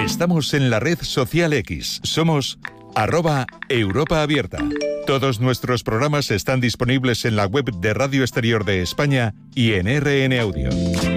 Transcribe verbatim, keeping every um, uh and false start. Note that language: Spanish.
Estamos en la red social X. Somos arroba Europa Abierta. Todos nuestros programas están disponibles en la web de Radio Exterior de España y en R N Audio.